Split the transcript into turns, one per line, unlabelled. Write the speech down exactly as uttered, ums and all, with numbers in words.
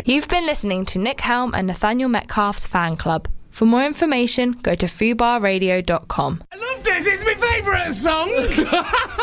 You've been listening to Nick Helm and Nathaniel Metcalf's Fan Club. For more information, go to fubar radio dot com.
I love this, it's my favourite song!